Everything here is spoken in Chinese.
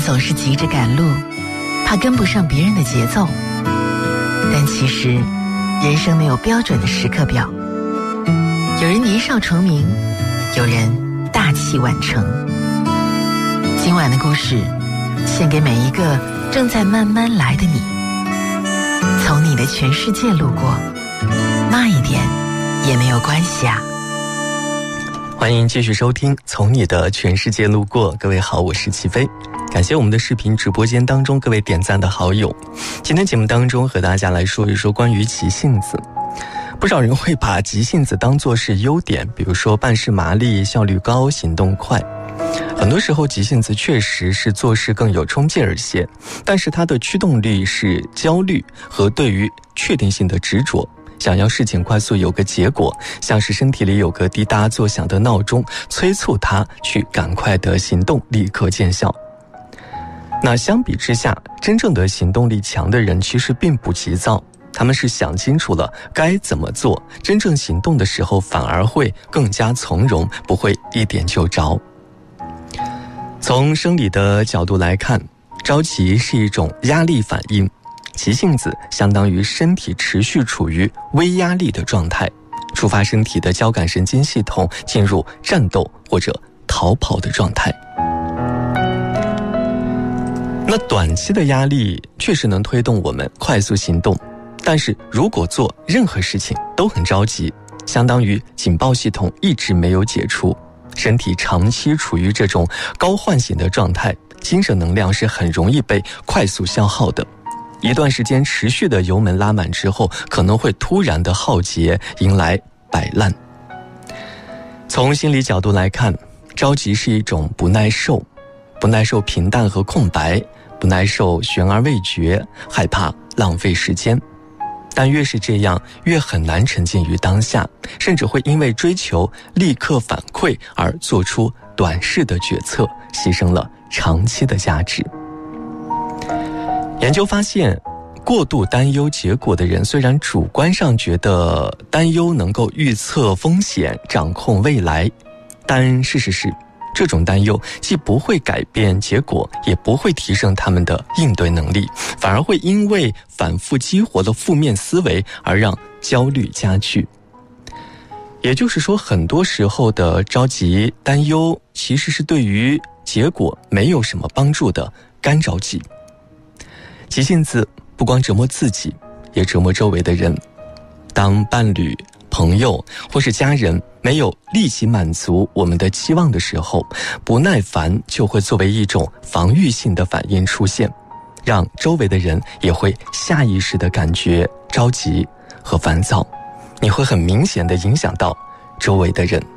总是急着赶路，怕跟不上别人的节奏。但其实，人生没有标准的时刻表。有人年少成名，有人大器晚成。今晚的故事，献给每一个正在慢慢来的你。从你的全世界路过，慢一点也没有关系啊。 欢迎继续收听《从你的全世界路过》。各位好，我是齐飞，感谢我们的视频直播间当中各位点赞的好友。今天节目当中和大家来说一说关于急性子。不少人会把急性子当作是优点，比如说办事麻利、效率高、行动快。很多时候急性子确实是做事更有冲劲儿些，但是它的驱动力是焦虑和对于确定性的执着，想要事情快速有个结果，像是身体里有个滴答作响的闹钟，催促他去赶快的行动，立刻见效。那相比之下，真正的行动力强的人其实并不急躁，他们是想清楚了该怎么做，真正行动的时候反而会更加从容，不会一点就着。从生理的角度来看，着急是一种压力反应，急性子相当于身体持续处于微压力的状态，触发身体的交感神经系统进入战斗或者逃跑的状态。那短期的压力确实能推动我们快速行动，但是如果做任何事情都很着急，相当于警报系统一直没有解除，身体长期处于这种高唤醒的状态，精神能量是很容易被快速消耗的。一段时间持续的油门拉满之后，可能会突然的耗竭，迎来摆烂。从心理角度来看，着急是一种不耐受，不耐受平淡和空白，不耐受悬而未决，害怕浪费时间。但越是这样，越很难沉浸于当下，甚至会因为追求立刻反馈而做出短视的决策，牺牲了长期的价值。研究发现，过度担忧结果的人，虽然主观上觉得担忧能够预测风险、掌控未来，但事实是，这种担忧既不会改变结果，也不会提升他们的应对能力，反而会因为反复激活了负面思维而让焦虑加剧。也就是说，很多时候的着急、担忧其实是对于结果没有什么帮助的干着急。急性子不光折磨自己，也折磨周围的人。当伴侣、朋友或是家人没有立即满足我们的期望的时候，不耐烦就会作为一种防御性的反应出现，让周围的人也会下意识地感觉着急和烦躁，你会很明显地影响到周围的人。